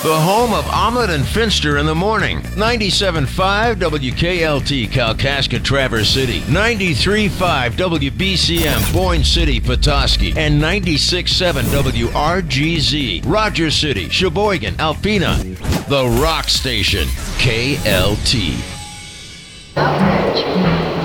The home of Omelet and Finster in the morning. 97.5 WKLT Kalkaska Traverse City. 93.5 WBCM Boyne City Petoskey. And 96.7 WRGZ Rogers City, Sheboygan, Alpena. The Rock Station. KLT.